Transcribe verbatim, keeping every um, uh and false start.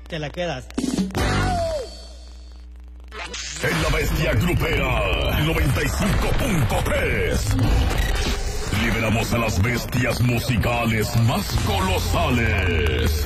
te la quedas. En la Bestia Grupera noventa y cinco punto tres liberamos a las bestias musicales más colosales.